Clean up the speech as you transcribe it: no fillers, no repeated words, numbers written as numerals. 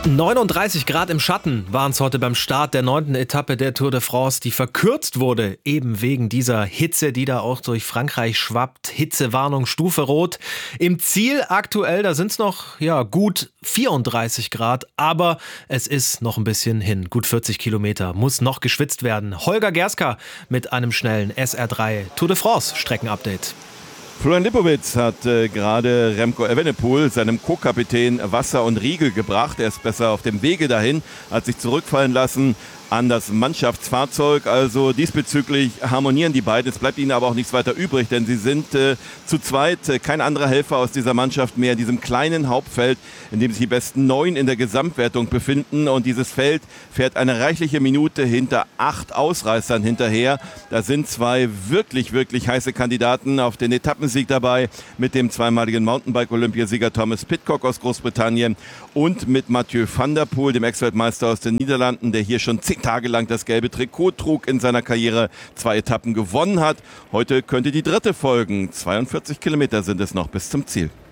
39 Grad im Schatten waren es heute beim Start der 9. Etappe der Tour de France, die verkürzt wurde, eben wegen dieser Hitze, die da auch durch Frankreich schwappt. Hitzewarnung Stufe Rot. Im Ziel aktuell, da sind es noch gut 34 Grad, aber es ist noch ein bisschen hin. Gut 40 Kilometer, muss noch geschwitzt werden. Holger Gerska mit einem schnellen SR3 Tour de France Streckenupdate. Florian Lipowitz hat gerade Remco Evenepoel, seinem Co-Kapitän, Wasser und Riegel gebracht. Er ist besser auf dem Wege dahin, hat sich zurückfallen lassen an das Mannschaftsfahrzeug. Also diesbezüglich harmonieren die beiden. Es bleibt ihnen aber auch nichts weiter übrig, denn sie sind zu zweit. Kein anderer Helfer aus dieser Mannschaft mehr in diesem kleinen Hauptfeld, in dem sich die besten 9 in der Gesamtwertung befinden. Und dieses Feld fährt eine reichliche Minute hinter 8 Ausreißern hinterher. Da sind 2 wirklich, wirklich heiße Kandidaten auf den Etappensieg dabei, mit dem zweimaligen Mountainbike-Olympiasieger Thomas Pidcock aus Großbritannien und mit Mathieu van der Poel, dem Ex-Weltmeister aus den Niederlanden, der hier schon 10 Tage lang das gelbe Trikot trug, in seiner Karriere 2 Etappen gewonnen hat. Heute könnte die dritte folgen. 42 Kilometer sind es noch bis zum Ziel.